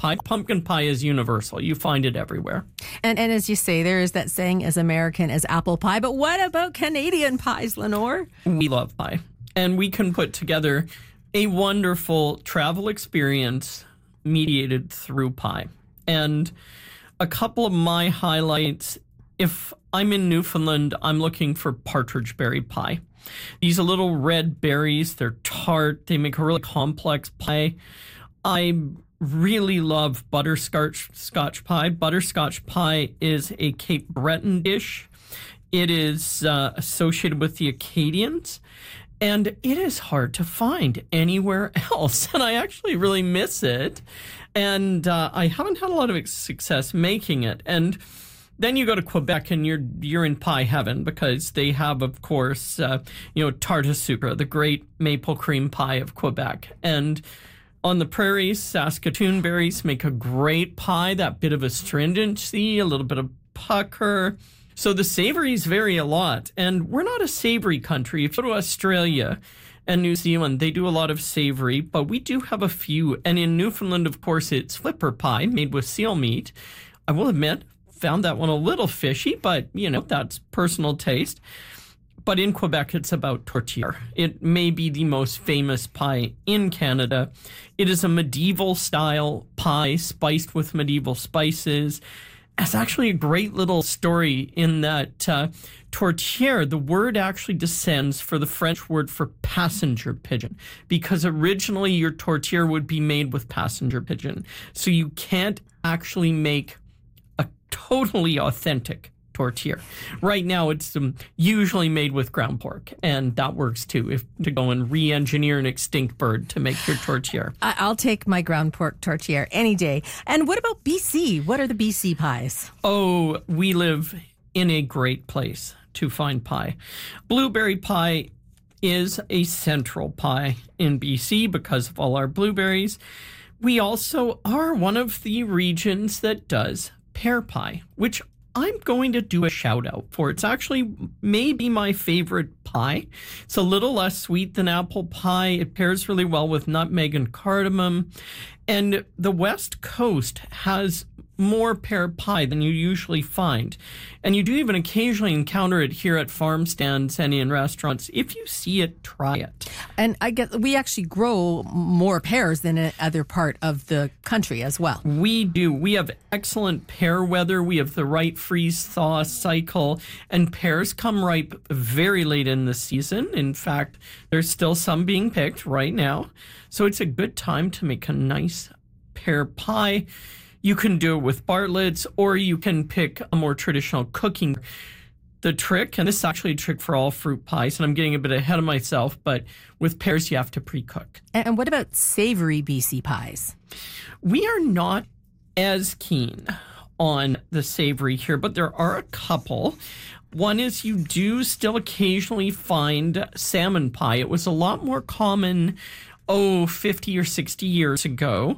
pie. Pumpkin pie is universal. You find it everywhere. And as you say, there is that saying, as American as apple pie. But what about Canadian pies, Lenore? We love pie. And we can put together a wonderful travel experience mediated through pie. And a couple of my highlights, if I'm in Newfoundland, I'm looking for partridge berry pie. These are little red berries. They're tart. They make a really complex pie. I really love butterscotch pie. Butterscotch pie is a Cape Breton dish. It is associated with the Acadians, and it is hard to find anywhere else. And I actually really miss it. And I haven't had a lot of success making it. And then you go to Quebec and you're in pie heaven, because they have, of course, tarte au sucre, the great maple cream pie of Quebec. And on the prairies, Saskatoon berries make a great pie, that bit of astringency, a little bit of pucker. So the savories vary a lot. And we're not a savory country. If you go to Australia and New Zealand, they do a lot of savory, but we do have a few. And in Newfoundland, of course, it's flipper pie made with seal meat. I will admit, found that one a little fishy, but, that's personal taste. But in Quebec, it's about tourtière. It may be the most famous pie in Canada. It is a medieval-style pie spiced with medieval spices. It's actually a great little story in that tourtière, the word actually descends for the French word for passenger pigeon, because originally your tourtière would be made with passenger pigeon. So you can't actually make a totally authentic tourtière. Right now, it's usually made with ground pork, and that works too, if to go and re-engineer an extinct bird to make your tourtière. I'll take my ground pork tourtière any day. And what about BC? What are the BC pies? Oh, we live in a great place to find pie. Blueberry pie is a central pie in BC because of all our blueberries. We also are one of the regions that does pear pie, which I'm going to do a shout out for. It's actually maybe my favorite pie. It's a little less sweet than apple pie. It pairs really well with nutmeg and cardamom. And the West Coast has more pear pie than you usually find. And you do even occasionally encounter it here at farm stands and in restaurants. If you see it, try it. And I guess we actually grow more pears than in other part of the country as well. We do. We have excellent pear weather. We have the right freeze-thaw cycle. And pears come ripe very late in the season. In fact, there's still some being picked right now. So it's a good time to make a nice pear pie. You can do it with Bartlett's, or you can pick a more traditional cooking. The trick, and this is actually a trick for all fruit pies, and I'm getting a bit ahead of myself, but with pears, you have to pre-cook. And what about savory BC pies? We are not as keen on the savory here, but there are a couple. One is you do still occasionally find salmon pie. It was a lot more common, 50 or 60 years ago.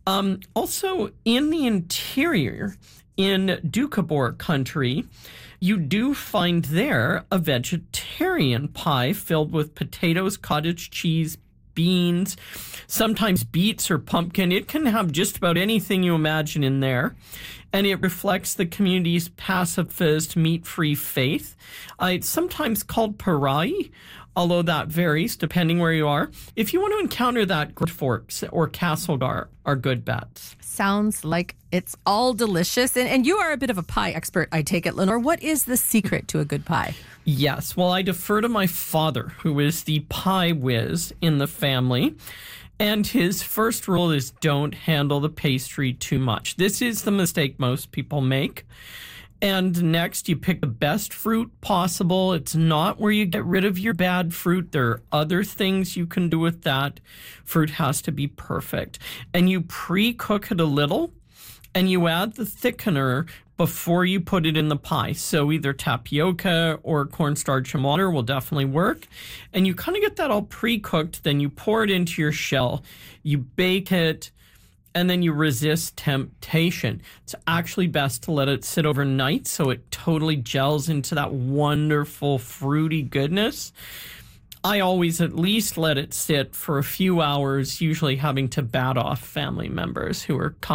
Also, in the interior, in Doukhobor country, you do find there a vegetarian pie filled with potatoes, cottage cheese, beans, sometimes beets or pumpkin. It can have just about anything you imagine in there. And it reflects the community's pacifist, meat-free faith. It's sometimes called parai, although that varies depending where you are. If you want to encounter that, Great Forks or Castlegar are good bets. Sounds like it's all delicious. And you are a bit of a pie expert, I take it, Lenore. What is the secret to a good pie? Yes, well, I defer to my father, who is the pie whiz in the family. And his first rule is don't handle the pastry too much. This is the mistake most people make. And next, you pick the best fruit possible. It's not where you get rid of your bad fruit. There are other things you can do with that. Fruit has to be perfect. And you pre-cook it a little, and you add the thickener before you put it in the pie. So either tapioca or cornstarch and water will definitely work. And you kind of get that all pre-cooked. Then you pour it into your shell. You bake it. And then you resist temptation. It's actually best to let it sit overnight so it totally gels into that wonderful fruity goodness. I always at least let it sit for a few hours, usually having to bat off family members who are coming